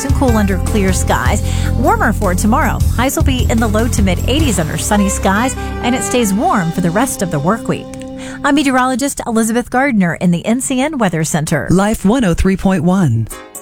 nice and cool under clear skies. Warmer for tomorrow. Highs will be in the low to mid 80s under sunny skies, and it stays warm for the rest of the work week. I'm meteorologist Elizabeth Gardner in the NCN Weather Center. Life 103.1.